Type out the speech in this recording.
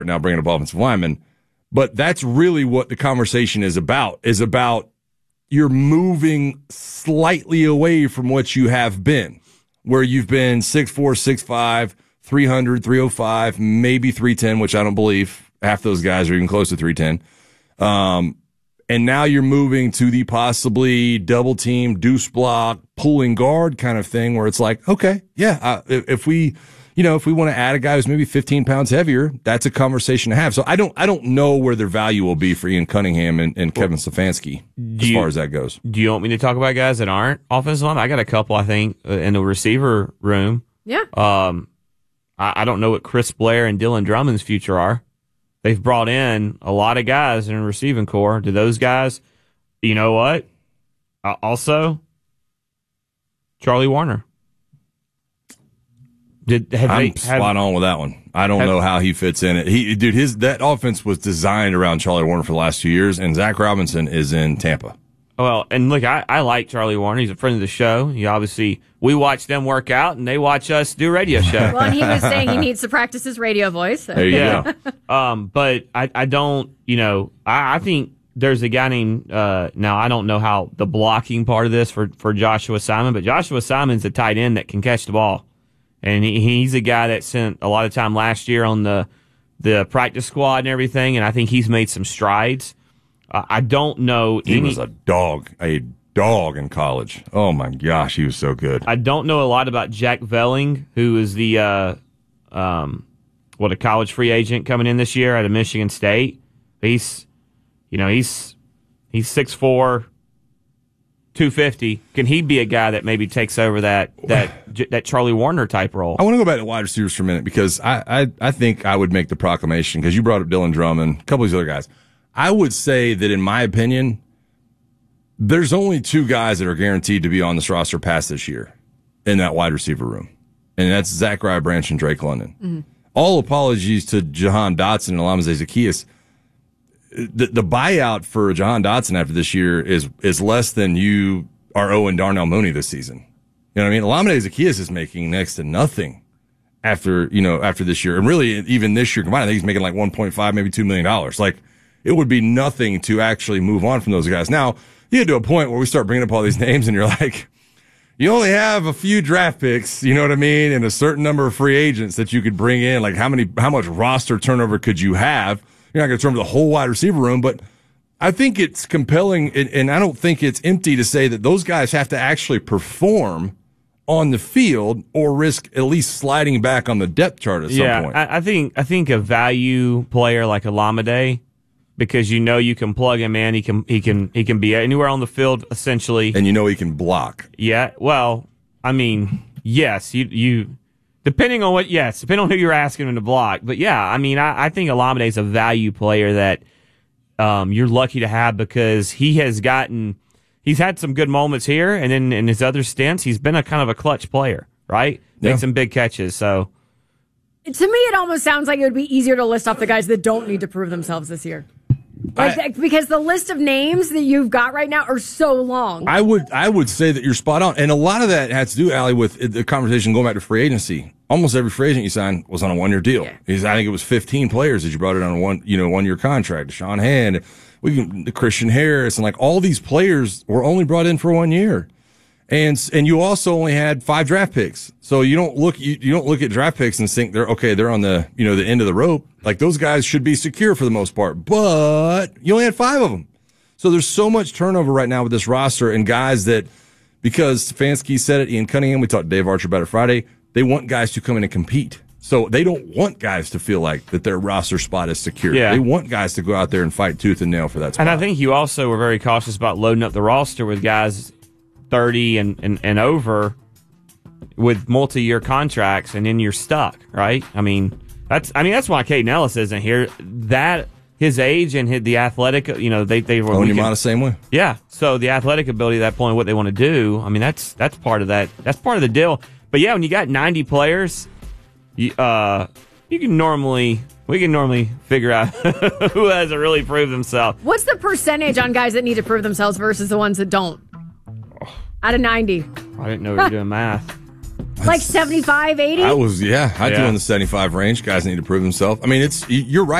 now bringing up offensive linemen. But that's really what the conversation is about you're moving slightly away from what you have been, where you've been 6'4", 6'5", 300, 305, maybe 310, which I don't believe half those guys are even close to 310. And now you're moving to the possibly double team, deuce block, pulling guard kind of thing where it's like, okay, yeah, if we want to add a guy who's maybe 15 pounds heavier, that's a conversation to have. So I don't know where their value will be for Ian Cunningham and Kevin Stefanski as far as that goes. Do you want me to talk about guys that aren't offensive linemen? I got a couple, I think, in the receiver room. Yeah. I don't know what Chris Blair and Dylan Drummond's future are. They've brought in a lot of guys in the receiving core. Do those guys, you know what? Also, Charlie Warner. I'm spot on with that one. I don't know how he fits in it. That offense was designed around Charlie Warner for the last 2 years, and Zach Robinson is in Tampa. Well, and look, I like Charlie Warner. He's a friend of the show. We watch them work out, and they watch us do a radio show. Well, and he was saying he needs to practice his radio voice. So. There you go. But I don't, I think there's a guy named, now I don't know how the blocking part of this for Joshua Simon, but Joshua Simon's a tight end that can catch the ball. And he's a guy that spent a lot of time last year on the practice squad and everything, and I think he's made some strides. I don't know. He was a dog in college. Oh my gosh, he was so good. I don't know a lot about Jack Velling, who is the a college free agent coming in this year out of Michigan State. He's 6'4", 250. Can he be a guy that maybe takes over that Charlie Warner type role? I want to go back to wide receivers for a minute because I think I would make the proclamation because you brought up Dylan Drummond, a couple of these other guys. I would say that in my opinion, there's only two guys that are guaranteed to be on this roster past this year in that wide receiver room, and that's Zachariah Branch and Drake London. Mm-hmm. All apologies to Jahan Dotson and Olamide Zaccheaus. The buyout for Jahan Dotson after this year is less than you are owing Darnell Mooney this season. You know what I mean? Olamide Zaccheaus is making next to nothing after this year. And really, even this year combined, I think he's making like $1.5, maybe $2 million. Like, it would be nothing to actually move on from those guys. Now, you get to a point where we start bringing up all these names and you're like, you only have a few draft picks, you know what I mean? And a certain number of free agents that you could bring in. Like, how much roster turnover could you have? You're not going to turn over the whole wide receiver room, but I think it's compelling, and I don't think it's empty to say that those guys have to actually perform on the field or risk at least sliding back on the depth chart at some point. I think a value player like Olamide, because you can plug him in, he can be anywhere on the field essentially, and he can block. Yeah, well, I mean, yes, you. Depending on who you're asking him to block. But yeah, I mean, I think Olamide is a value player that you're lucky to have because he's had some good moments here, and then in his other stints, he's been a kind of a clutch player, right? Make some big catches. So, to me, it almost sounds like it would be easier to list off the guys that don't need to prove themselves this year. Because the list of names that you've got right now are so long. I would say that you're spot on. And a lot of that has to do, Allie, with the conversation going back to free agency. Almost every free agent you signed was on a 1-year deal. Yeah. I think it was 15 players that you brought it on a 1-year contract. Sean Hand, Christian Harris, and like all these players were only brought in for 1 year. And you also only had 5 draft picks. So you don't look at draft picks and think they're on the the end of the rope. Like, those guys should be secure for the most part, but you only had 5 of them. So there's so much turnover right now with this roster and guys that, because Stefanski said it, Ian Cunningham, we talked to Dave Archer about it Friday, they want guys to come in and compete. So they don't want guys to feel like that their roster spot is secure. Yeah. They want guys to go out there and fight tooth and nail for that spot. And I think you also were very cautious about loading up the roster with guys 30 and over with multi-year contracts, and then you're stuck, right? I mean, that's why Caden Ellis isn't here. That his age and the athletic, they were the same way. Yeah. So the athletic ability at that point, what they want to do, I mean, that's part of that. That's part of the deal. But yeah, when you got 90 players, we can normally figure out who hasn't really proved themselves. What's the percentage on guys that need to prove themselves versus the ones that don't? Out of 90. I didn't know we were doing math. Like 75, 80? I'd do in the 75 range. Guys need to prove themselves. I mean, you're right.